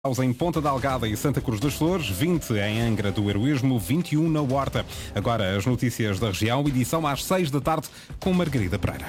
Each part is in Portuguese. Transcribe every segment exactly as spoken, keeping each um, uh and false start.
Em Ponta da Algada e Santa Cruz das Flores, vinte em Angra do Heroísmo, vinte e um na Horta. Agora as notícias da região, edição às seis da tarde com Margarida Pereira.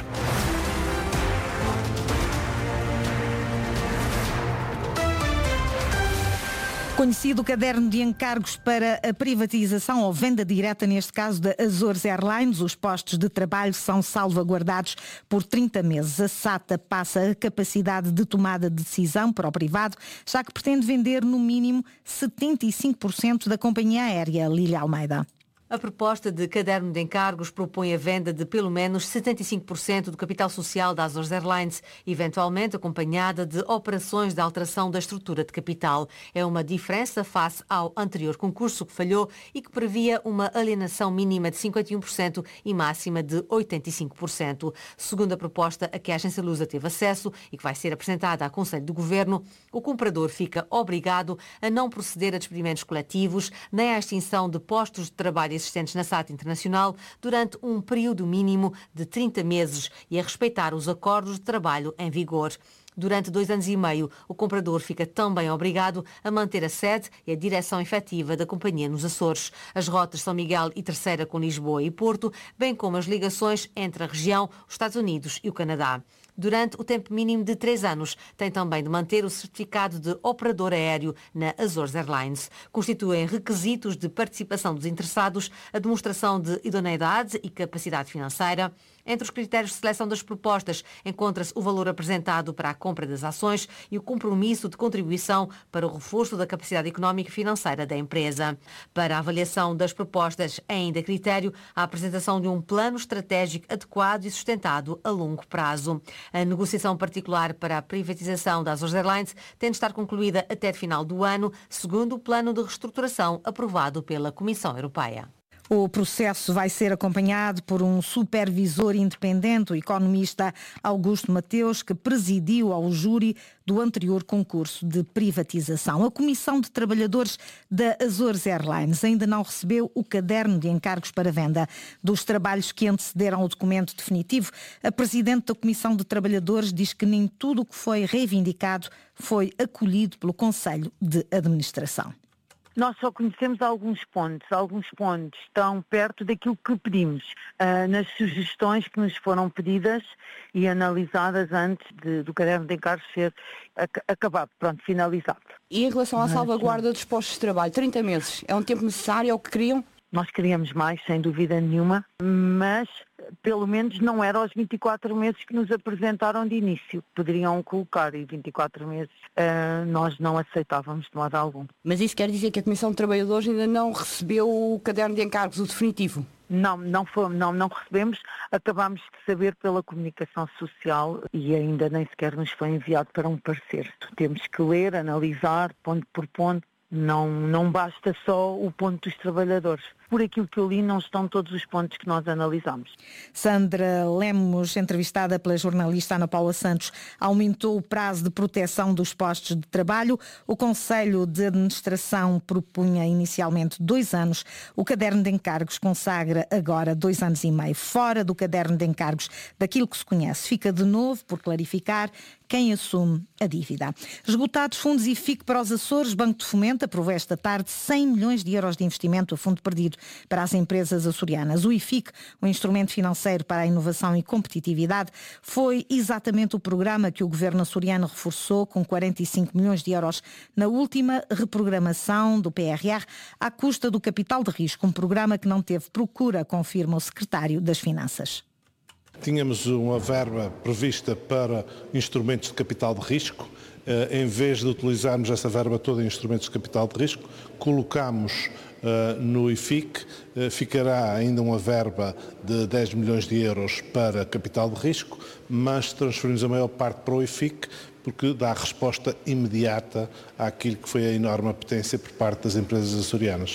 Conhecido caderno de encargos para a privatização ou venda direta, neste caso da Azores Airlines, os postos de trabalho são salvaguardados por trinta meses. A SATA passa a capacidade de tomada de decisão para o privado, já que pretende vender no mínimo setenta e cinco por cento da companhia aérea. Lília Almeida. A proposta de caderno de encargos propõe a venda de pelo menos setenta e cinco por cento do capital social da Azores Airlines, eventualmente acompanhada de operações de alteração da estrutura de capital. É uma diferença face ao anterior concurso que falhou e que previa uma alienação mínima de cinquenta e um por cento e máxima de oitenta e cinco por cento. Segundo a proposta a que a Agência Lusa teve acesso e que vai ser apresentada ao Conselho de Governo, o comprador fica obrigado a não proceder a despedimentos coletivos nem à extinção de postos de trabalho existentes na SATA Internacional durante um período mínimo de trinta meses e a respeitar os acordos de trabalho em vigor. Durante dois anos e meio, o comprador fica também obrigado a manter a sede e a direção efetiva da companhia nos Açores. As rotas São Miguel e Terceira com Lisboa e Porto, bem como as ligações entre a região, os Estados Unidos e o Canadá. Durante o tempo mínimo de três anos, tem também de manter o certificado de operador aéreo na Azores Airlines. Constituem requisitos de participação dos interessados a demonstração de idoneidade e capacidade financeira. Entre os critérios de seleção das propostas encontra-se o valor apresentado para a compra das ações e o compromisso de contribuição para o reforço da capacidade económica e financeira da empresa. Para a avaliação das propostas, é ainda critério a apresentação de um plano estratégico adequado e sustentado a longo prazo. A negociação particular para a privatização da Azores Airlines tem de estar concluída até final do ano, segundo o plano de reestruturação aprovado pela Comissão Europeia. O processo vai ser acompanhado por um supervisor independente, o economista Augusto Mateus, que presidiu ao júri do anterior concurso de privatização. A Comissão de Trabalhadores da Azores Airlines ainda não recebeu o caderno de encargos para venda. Dos trabalhos que antecederam ao documento definitivo, a Presidente da Comissão de Trabalhadores diz que nem tudo o que foi reivindicado foi acolhido pelo Conselho de Administração. Nós só conhecemos alguns pontos. Alguns pontos estão perto daquilo que pedimos, uh, nas sugestões que nos foram pedidas e analisadas antes de, do caderno de encargos ser ac- acabado, pronto, finalizado. E em relação à salvaguarda dos postos de trabalho, trinta meses, é um tempo necessário, é o que queriam? Nós queríamos mais, sem dúvida nenhuma, mas pelo menos não era aos vinte e quatro meses que nos apresentaram de início. Poderiam colocar e vinte e quatro meses uh, nós não aceitávamos de modo algum. Mas isso quer dizer que a Comissão de Trabalhadores ainda não recebeu o caderno de encargos, o definitivo? Não, não, fomos, não, não recebemos. Acabámos de saber pela comunicação social e ainda nem sequer nos foi enviado para um parecer. Temos que ler, analisar, ponto por ponto. Não, não basta só o ponto dos trabalhadores. Por aquilo que eu li, não estão todos os pontos que nós analisamos. Sandra Lemos, entrevistada pela jornalista Ana Paula Santos, aumentou o prazo de proteção dos postos de trabalho. O Conselho de Administração propunha inicialmente dois anos. O caderno de encargos consagra agora dois anos e meio. Fora do caderno de encargos, daquilo que se conhece, fica de novo por clarificar quem assume a dívida. Esgotados fundos I F I C para os Açores, Banco de Fomento aprovou esta tarde cem milhões de euros de investimento a fundo perdido para as empresas açorianas. O I F I C, o Instrumento Financeiro para a Inovação e Competitividade, foi exatamente o programa que o governo açoriano reforçou com quarenta e cinco milhões de euros na última reprogramação do P R R à custa do capital de risco, um programa que não teve procura, confirma o secretário das Finanças. Tínhamos uma verba prevista para instrumentos de capital de risco. Em vez de utilizarmos essa verba toda em instrumentos de capital de risco, colocámos uh, no I F I C, uh, ficará ainda uma verba de dez milhões de euros para capital de risco, mas transferimos a maior parte para o I F I C porque dá resposta imediata àquilo que foi a enorme apetência por parte das empresas açorianas.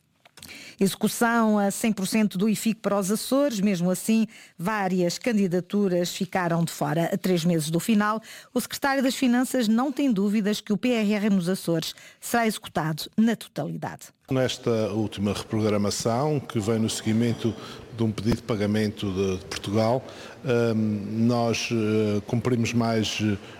Execução a cem por cento do I F I C para os Açores. Mesmo assim, várias candidaturas ficaram de fora. A três meses do final, o secretário das Finanças não tem dúvidas que o P R R nos Açores será executado na totalidade. Nesta última reprogramação, que vem no seguimento de um pedido de pagamento de Portugal, nós cumprimos mais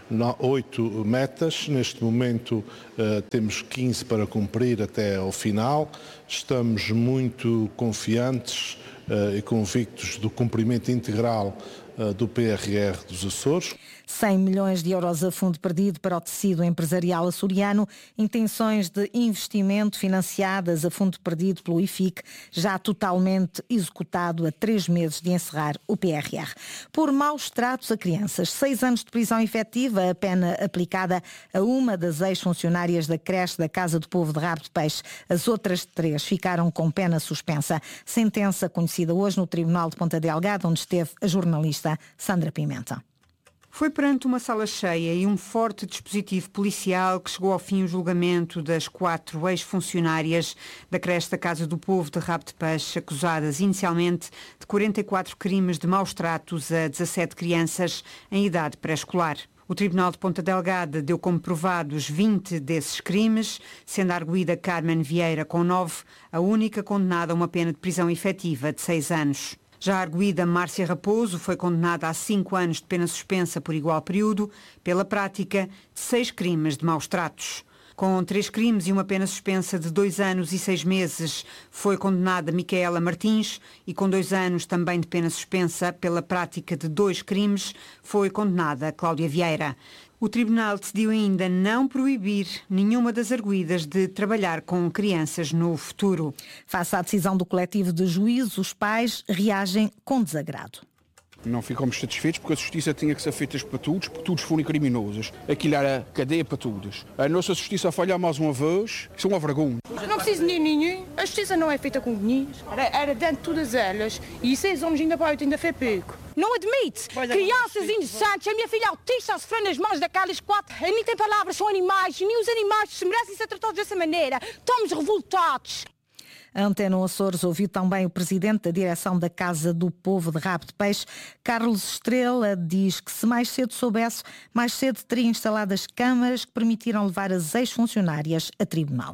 oito metas. Neste momento temos quinze para cumprir até ao final. Estamos muito confiantes e convictos do cumprimento integral do P R R dos Açores. cem milhões de euros a fundo perdido para o tecido empresarial açoriano, intenções de investimento financiadas a fundo perdido pelo I F I C, já totalmente executado a três meses de encerrar o P R R. Por maus tratos a crianças, seis anos de prisão efetiva, a pena aplicada a uma das ex-funcionárias da creche da Casa do Povo de Rabo de Peixe. As outras três ficaram com pena suspensa. Sentença conhecida hoje no Tribunal de Ponta Delgada, onde esteve a jornalista Sandra Pimenta. Foi perante uma sala cheia e um forte dispositivo policial que chegou ao fim o julgamento das quatro ex-funcionárias da creche da Casa do Povo de Rabo de Peixe, acusadas inicialmente de quarenta e quatro crimes de maus tratos a dezassete crianças em idade pré-escolar. O Tribunal de Ponta Delgada deu como provados vinte desses crimes, sendo a arguida Carmen Vieira com nove, a única condenada a uma pena de prisão efetiva de seis anos. Já a arguida Márcia Raposo foi condenada a cinco anos de pena suspensa por igual período, pela prática de seis crimes de maus tratos. Com três crimes e uma pena suspensa de dois anos e seis meses, foi condenada Micaela Martins e com dois anos também de pena suspensa pela prática de dois crimes, foi condenada Cláudia Vieira. O Tribunal decidiu ainda não proibir nenhuma das arguidas de trabalhar com crianças no futuro. Face à decisão do coletivo de juízes, os pais reagem com desagrado. Não ficamos satisfeitos porque a justiça tinha que ser feita para todos, porque todos foram criminosos. Aquilo era cadeia para todos. A nossa justiça falhar mais uma vez, isso é uma vergonha. Não preciso de dinheiro nenhum. A justiça não é feita com dinheiro. Era, era dentro de todas elas. E seis anos ainda para oito ainda foi pouco. Não admite. Crianças inocentes, a minha filha autista a sofrer nas mãos daquelas quatro. Nem tem palavras, são animais. Nem os animais se merecem ser tratados dessa maneira. Estamos revoltados. A Antena Açores ouviu também o presidente da direção da Casa do Povo de Rabo de Peixe, Carlos Estrela, diz que se mais cedo soubesse, mais cedo teria instalado as câmaras que permitiram levar as ex-funcionárias a tribunal.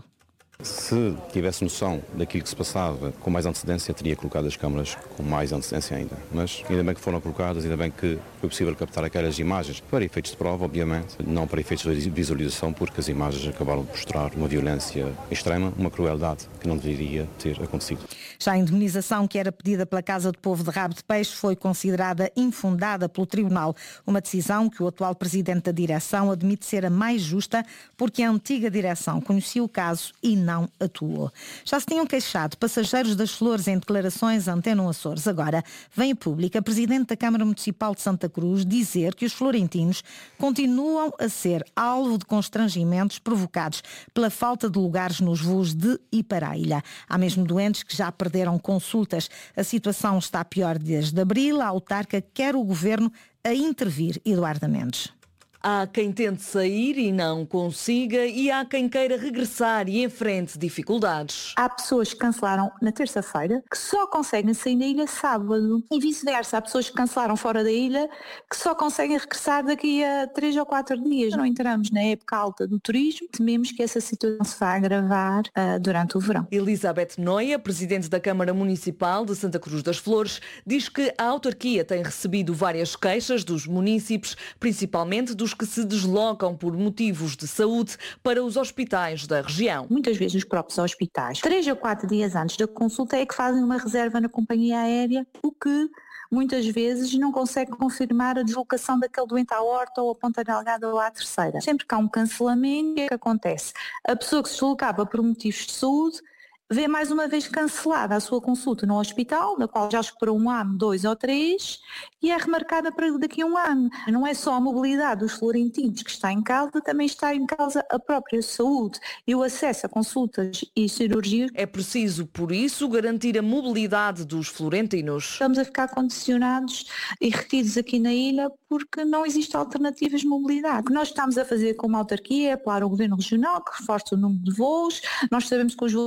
Se tivesse noção daquilo que se passava com mais antecedência, teria colocado as câmaras com mais antecedência ainda. Mas ainda bem que foram colocadas, ainda bem que foi possível captar aquelas imagens para efeitos de prova, obviamente, não para efeitos de visualização, porque as imagens acabaram de mostrar uma violência extrema, uma crueldade que não deveria ter acontecido. Já a indemnização que era pedida pela Casa do Povo de Rabo de Peixe foi considerada infundada pelo Tribunal. Uma decisão que o atual presidente da direção admite ser a mais justa, porque a antiga direção conhecia o caso e não atuou. Já se tinham queixado passageiros das Flores em declarações à Antena Açores. Agora vem a público a presidente da Câmara Municipal de Santa Cruz dizer que os florentinos continuam a ser alvo de constrangimentos provocados pela falta de lugares nos voos de e para a ilha. Há mesmo doentes que já perderam consultas. A situação está pior desde abril. A autarca quer o governo a intervir. Eduardo Mendes. Há quem tente sair e não consiga, e há quem queira regressar e enfrente dificuldades. Há pessoas que cancelaram na terça-feira, que só conseguem sair da ilha sábado, e vice-versa. Há pessoas que cancelaram fora da ilha, que só conseguem regressar daqui a três ou quatro dias. Não entramos na época alta do turismo, tememos que essa situação se vá agravar uh, durante o verão. Elizabeth Noia, presidente da Câmara Municipal de Santa Cruz das Flores, diz que a autarquia tem recebido várias queixas dos munícipes, principalmente dos que se deslocam por motivos de saúde para os hospitais da região. Muitas vezes os próprios hospitais, três a quatro dias antes da consulta, é que fazem uma reserva na companhia aérea, o que muitas vezes não consegue confirmar a deslocação daquele doente à horta ou à Ponta Delgada ou à terceira. Sempre que há um cancelamento, o que é que acontece? A pessoa que se deslocava por motivos de saúde vê mais uma vez cancelada a sua consulta no hospital, na qual já esperou um ano, dois ou três, e é remarcada para daqui a um ano. Não é só a mobilidade dos florentinos que está em causa, também está em causa a própria saúde e o acesso a consultas e cirurgias. É preciso, por isso, garantir a mobilidade dos florentinos. Estamos a ficar condicionados e retidos aqui na ilha porque não existem alternativas de mobilidade. O que nós estamos a fazer como autarquia é apelar ao Governo Regional que reforce o número de voos. Nós sabemos que os voos andam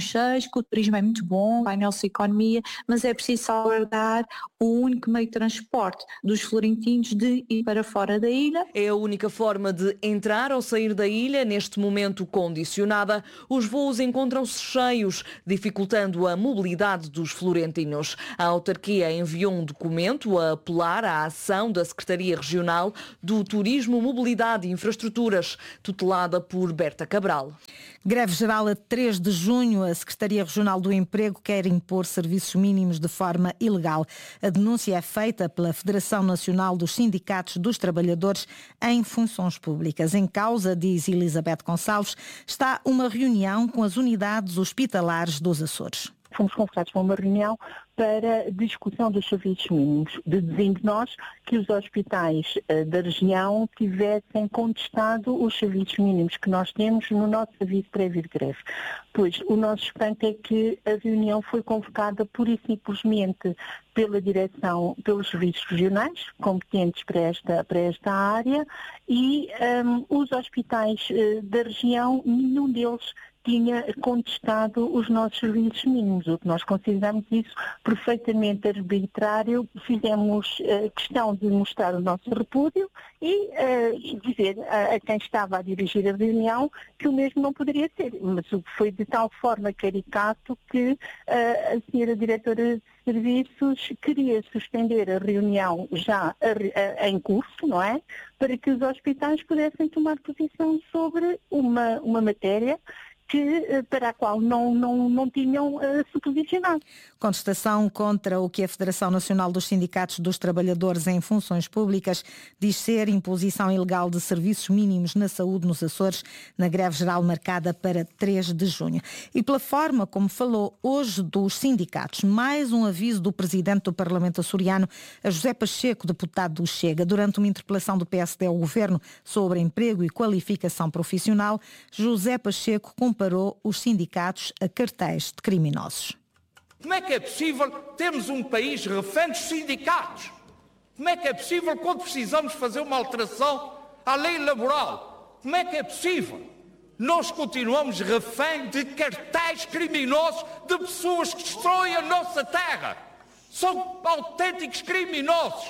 cheios, que o turismo é muito bom, vai na nossa economia, mas é preciso salvaguardar o único meio de transporte dos florentinos de ir para fora da ilha. É a única forma de entrar ou sair da ilha, neste momento condicionada. Os voos encontram-se cheios, dificultando a mobilidade dos florentinos. A autarquia enviou um documento a apelar à ação da Secretaria Regional do Turismo, Mobilidade e Infraestruturas, tutelada por Berta Cabral. Greve geral a três de junho. A Secretaria Regional do Emprego quer impor serviços mínimos de forma ilegal. A denúncia é feita pela Federação Nacional dos Sindicatos dos Trabalhadores em Funções Públicas. Em causa, diz Elizabeth Gonçalves, está uma reunião com as unidades hospitalares dos Açores. Fomos convocados para uma reunião para discussão dos serviços mínimos, dizendo nós que os hospitais uh, da região tivessem contestado os serviços mínimos que nós temos no nosso serviço prévio de greve. Pois o nosso espanto é que a reunião foi convocada pura e simplesmente pela direção, pelos serviços regionais competentes para esta, para esta área e um, os hospitais uh, da região, nenhum deles tinha contestado os nossos serviços mínimos, o que nós consideramos isso perfeitamente arbitrário. Fizemos uh, questão de mostrar o nosso repúdio e uh, dizer a, a quem estava a dirigir a reunião que o mesmo não poderia ser, mas foi de tal forma caricato que uh, a senhora diretora de serviços queria suspender a reunião já a, a, em curso, não é? Para que os hospitais pudessem tomar posição sobre uma, uma matéria que, para a qual não, não, não tinham uh, se posicionado. Contestação contra o que a Federação Nacional dos Sindicatos dos Trabalhadores em Funções Públicas diz ser imposição ilegal de serviços mínimos na saúde nos Açores, na greve geral marcada para três de junho. E pela forma como falou hoje dos sindicatos, mais um aviso do Presidente do Parlamento açoriano, a José Pacheco, deputado do Chega, durante uma interpelação do P S D ao Governo sobre emprego e qualificação profissional. José Pacheco comparou os sindicatos a cartéis de criminosos. Como é que é possível termos um país refém dos sindicatos? Como é que é possível quando precisamos fazer uma alteração à lei laboral? Como é que é possível? Nós continuamos refém de cartéis criminosos, de pessoas que destroem a nossa terra. São autênticos criminosos.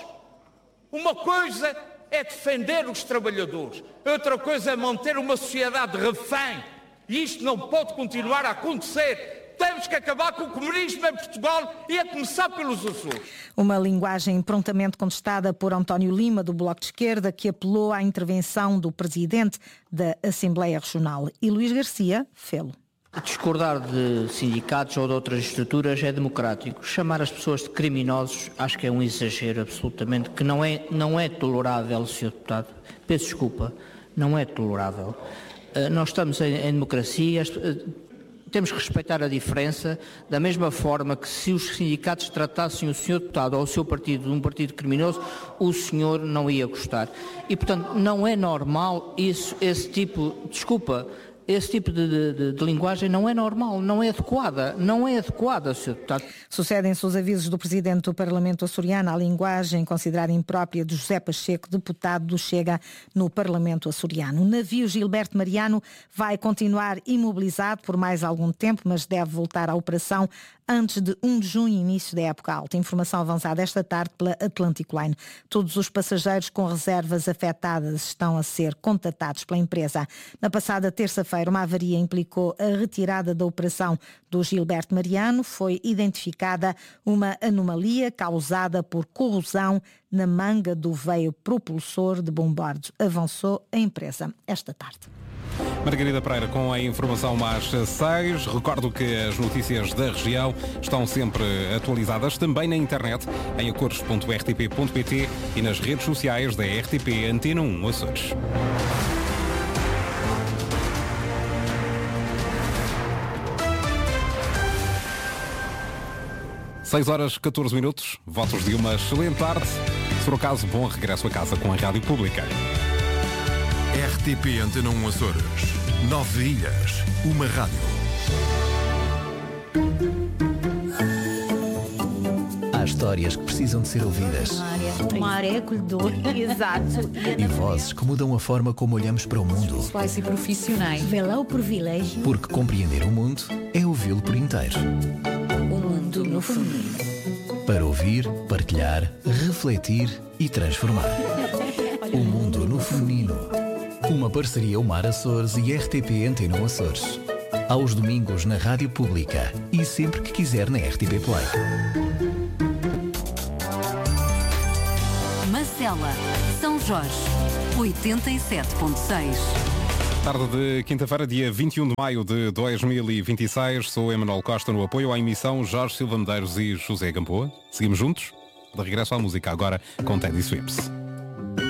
Uma coisa é defender os trabalhadores, outra coisa é manter uma sociedade refém. E isto não pode continuar a acontecer. Temos que acabar com o comunismo em Portugal e a começar pelos Açores. Uma linguagem prontamente contestada por António Lima, do Bloco de Esquerda, que apelou à intervenção do Presidente da Assembleia Regional. E Luís Garcia fê-lo. Discordar de sindicatos ou de outras estruturas é democrático. Chamar as pessoas de criminosos acho que é um exagero absolutamente, que não é, não é tolerável, senhor Deputado. Peço desculpa, não é tolerável. Uh, nós estamos em, em democracia, uh, temos que respeitar a diferença, da mesma forma que se os sindicatos tratassem o senhor Deputado ou o seu partido de um partido criminoso, o senhor não ia gostar. E, portanto, não é normal isso, esse tipo, desculpa, esse tipo de, de, de linguagem não é normal, não é adequada, não é adequada, senhor Deputado. Sucedem-se os avisos do Presidente do Parlamento açoriano à linguagem considerada imprópria de José Pacheco, deputado do Chega no Parlamento açoriano. O navio Gilberto Mariano vai continuar imobilizado por mais algum tempo, mas deve voltar à operação antes de um de junho, início da época alta. Informação avançada esta tarde pela Atlantic Line. Todos os passageiros com reservas afetadas estão a ser contatados pela empresa. Na passada terça-feira, uma avaria implicou a retirada da operação do Gilberto Mariano. Foi identificada uma anomalia causada por corrosão na manga do veio propulsor de bombardos. Avançou a empresa esta tarde. Margarida Pereira com a informação às seis. Recordo que as notícias da região estão sempre atualizadas também na internet, em acores ponto r t p ponto p t e nas redes sociais da R T P Antena um Açores. seis horas, catorze minutos. Votos de uma excelente tarde. Se for o caso, bom regresso a casa com a Rádio Pública. R T P Antena um Açores. Nove ilhas, uma rádio. Às histórias que precisam de ser ouvidas. Uma área acolhedora. Exato. E vozes que mudam a forma como olhamos para o mundo. Pessoais e profissionais. Vê lá o privilégio. Porque compreender o mundo é ouvi-lo por inteiro. O mundo no feminino. Para ouvir, partilhar, refletir e transformar. O mundo no feminino. Uma parceria Umar Açores e R T P Antena Açores. Aos domingos na Rádio Pública e sempre que quiser na R T P Play. Marcela, São Jorge, oitenta e sete ponto seis. Tarde de quinta-feira, dia vinte e um de maio de dois mil e vinte e seis. Sou Emanuel Costa no apoio à emissão, Jorge Silva Medeiros e José Gamboa. Seguimos juntos, de regresso à música agora com Teddy Swims.